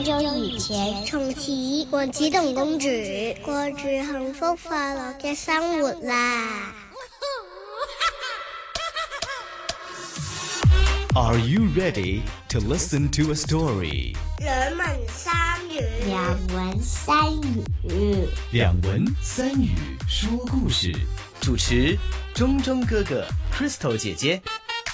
久以前，從此王子同公主過住幸福快樂嘅生活啦。 Are you ready to listen to a story? 兩文三語， 兩文三語說故事。主持中中哥哥 Crystal 姐姐。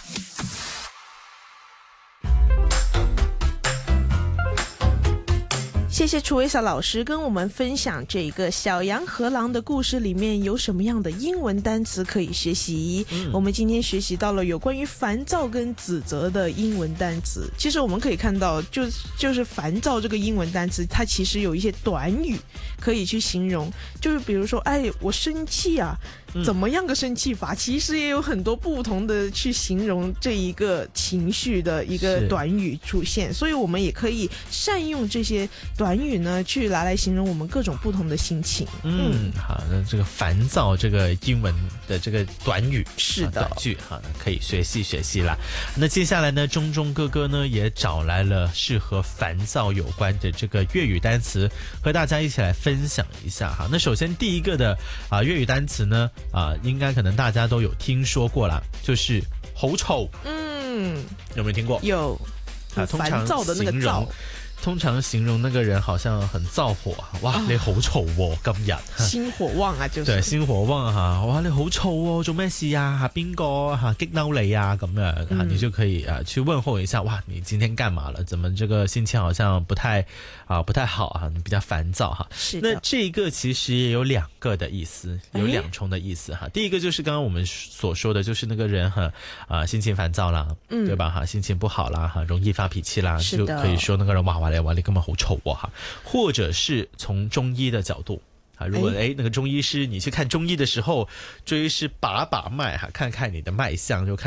谢谢楚维小老师跟我们分享这个小羊和狼的故事里面有什么样的英文单词可以学习。我们今天学习到了有关于烦躁跟指责的英文单词。其实我们可以看到就是烦躁这个英文单词，它其实有一些短语可以去形容，就是比如说我生气啊，怎么样个生气法，其实也有很多不同的去形容这一个情绪的一个短语出现，所以我们也可以善用这些短语呢去来形容我们各种不同的心情。 好，那这个烦躁这个英文的这个短语是的短句可以学习啦。那接下来呢，中中哥哥呢也找来了适合烦躁有关的这个粤语单词和大家一起来分享一下哈。那首先第一个的粤语单词呢应该可能大家都有听说过啦，就是好嘈。有没有听过？ 有，烦躁的那个躁。 通常形容那个人好像很燥火，哇，你好嘈喎，今日心火旺啊，就是對，心火旺哈，哇，你好嘈喎，做咩事啊？邊個激嬲你啊？咁樣你就可以去問候一下，哇，你今天幹嘛了？怎麼這個心情好像不太好啊？比較煩躁哈。 是的。 那這個其實也有兩個的意思，有兩重的意思哈。第一個就是剛剛我們所說的，就是那個人很心情煩躁啦，對吧？哈，心情不好啦，哈，容易發脾氣啦，就可以說那個人哇你根本好醜喎哈。或者是從中醫的角度如果那個中醫師你去看中醫的時候，中醫師把脈看看你的脈象，就看